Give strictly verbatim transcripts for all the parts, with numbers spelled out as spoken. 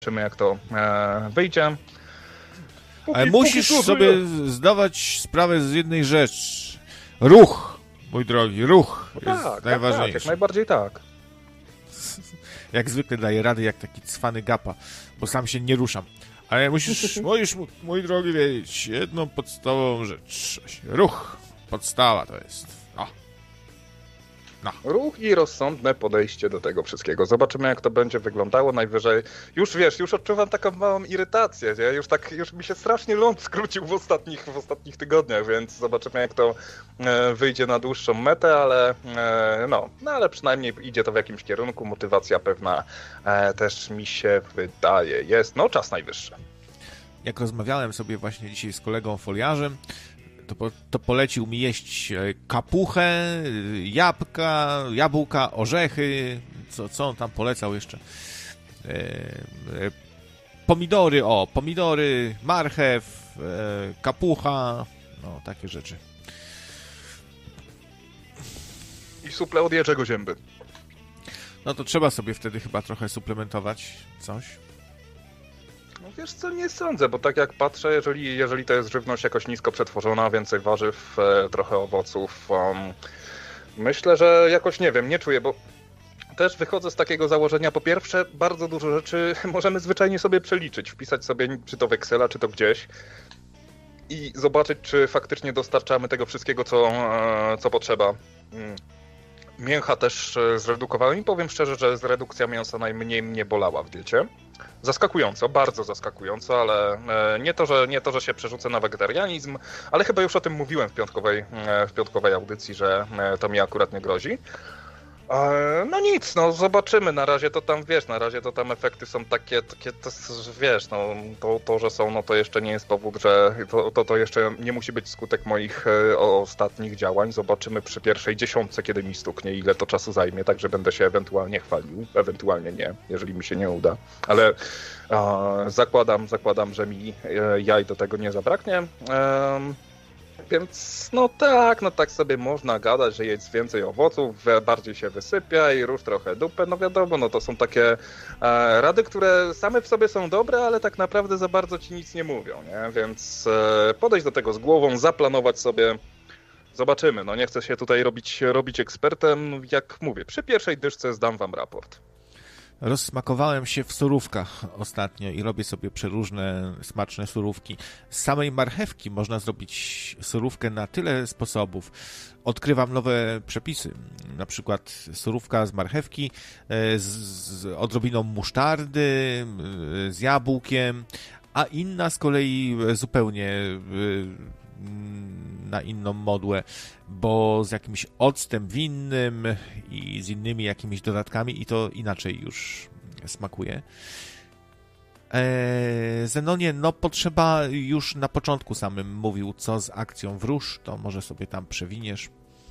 Zobaczymy, jak to e, wyjdzie. Póki, Ale musisz sobie zdawać sprawę z jednej rzeczy. Ruch, mój drogi, ruch no jest tak, najważniejszy. Tak, jak najbardziej tak. Jak zwykle daję rady jak taki cwany gapa, bo sam się nie ruszam. Ale musisz, musisz, mój drogi, wiedzieć jedną podstawową rzecz. Ruch, podstawa to jest. O. No. Ruch i rozsądne podejście do tego wszystkiego. Zobaczymy, jak to będzie wyglądało. Najwyżej, już wiesz, już odczuwam taką małą irytację, nie? Już tak, już mi się strasznie ląd skrócił w ostatnich, w ostatnich tygodniach, więc zobaczymy, jak to e, wyjdzie na dłuższą metę, ale e, no, no, ale przynajmniej idzie to w jakimś kierunku. Motywacja pewna e, też mi się wydaje jest. No, czas najwyższy. Jak rozmawiałem sobie właśnie dzisiaj z kolegą foliarzem, To, po, to polecił mi jeść kapuchę, jabłka, jabłka, orzechy, co, co on tam polecał jeszcze? E, e, pomidory, o, pomidory, marchew, e, kapucha, no, takie rzeczy. I suple od Jerzego Zięby. No to trzeba sobie wtedy chyba trochę suplementować coś. No wiesz co, nie sądzę, bo tak jak patrzę, jeżeli, jeżeli to jest żywność jakoś nisko przetworzona, więcej warzyw, e, trochę owoców, um, myślę, że jakoś, nie wiem, nie czuję, bo też wychodzę z takiego założenia, po pierwsze, bardzo dużo rzeczy możemy zwyczajnie sobie przeliczyć, wpisać sobie czy to w Excela, czy to gdzieś i zobaczyć, czy faktycznie dostarczamy tego wszystkiego, co, e, co potrzeba. Mm. Mięcha też zredukowałem i powiem szczerze, że redukcja mięsa najmniej mnie bolała w diecie. Zaskakująco, bardzo zaskakująco, ale nie to, że, nie to, że się przerzucę na wegetarianizm, ale chyba już o tym mówiłem w piątkowej, w piątkowej audycji, że to mi akurat nie grozi. No nic, no zobaczymy, na razie to tam, wiesz, na razie to tam efekty są takie, takie to, wiesz, no to, to, że są, no to jeszcze nie jest powód, że to, to, to jeszcze nie musi być skutek moich e, ostatnich działań. Zobaczymy przy pierwszej dziesiątce, kiedy mi stuknie, ile to czasu zajmie, także będę się ewentualnie chwalił, ewentualnie nie, jeżeli mi się nie uda, ale e, zakładam, zakładam, że mi e, jaj do tego nie zabraknie. E, Więc no tak, no tak sobie można gadać, że jedz więcej owoców, bardziej się wysypia i rusz trochę dupę, no wiadomo, no to są takie e, rady, które same w sobie są dobre, ale tak naprawdę za bardzo ci nic nie mówią, nie? Więc e, podejść do tego z głową, zaplanować sobie, zobaczymy, no nie chcę się tutaj robić, robić ekspertem, jak mówię, przy pierwszej dyszce zdam wam raport. Rozsmakowałem się w surówkach ostatnio i robię sobie przeróżne smaczne surówki. Z samej marchewki można zrobić surówkę na tyle sposobów. Odkrywam nowe przepisy. Na przykład surówka z marchewki z, z odrobiną musztardy, z jabłkiem, a inna z kolei zupełnie na inną modłę, bo z jakimś octem winnym i z innymi jakimiś dodatkami i to inaczej już smakuje. Eee, Zenonie, no potrzeba już na początku samym mówił, co z akcją wróż, to może sobie tam przewiniesz.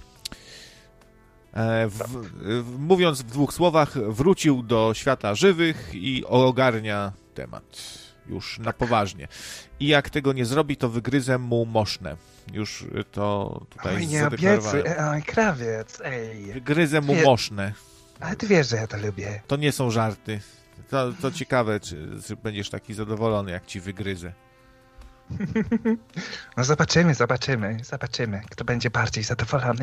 Eee, w, w, mówiąc w dwóch słowach, wrócił do świata żywych i ogarnia temat. Już na poważnie. I jak tego nie zrobi, to wygryzę mu moszne. Już to tutaj Oj, nie obiecuj, oj, krawiec, ej. Wygryzę mu Wie... moszne. Ale ty wiesz, że ja to lubię. To nie są żarty. To, to ciekawe, czy, czy będziesz taki zadowolony, jak ci wygryzę. No zobaczymy, zobaczymy, zobaczymy, kto będzie bardziej zadowolony.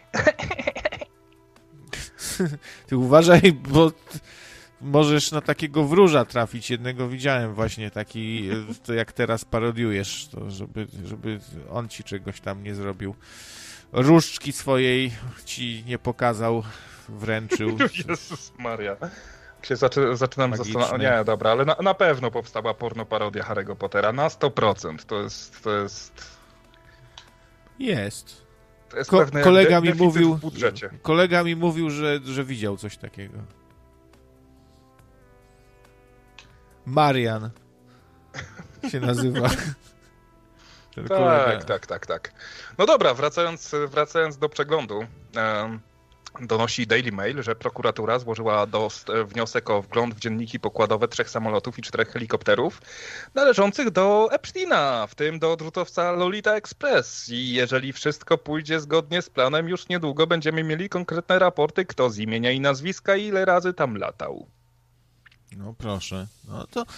Ty uważaj, bo możesz na takiego wróża trafić. Jednego widziałem właśnie taki, to jak teraz parodiujesz, to żeby, żeby on ci czegoś tam nie zrobił. Różdżki swojej ci nie pokazał, wręczył. Jezus Maria. Się zaczy, zaczynam zastanawiać. Nie, dobra, ale na, na pewno powstała pornoparodia Harry'ego Pottera. Na sto procent. To jest... To jest... Jest. To jest Ko- pewne kolega de- mi mówił, w budżecie. Kolega mi mówił, że, że widział coś takiego. Marian się nazywa. Tak, kolega. tak, tak, tak. No dobra, wracając, wracając do przeglądu. Um, donosi Daily Mail, że prokuratura złożyła do, wniosek o wgląd w dzienniki pokładowe trzech samolotów i czterech helikopterów należących do Epsteina, w tym do odrzutowca Lolita Express. I jeżeli wszystko pójdzie zgodnie z planem, już niedługo będziemy mieli konkretne raporty, kto z imienia i nazwiska i ile razy tam latał. No proszę. No to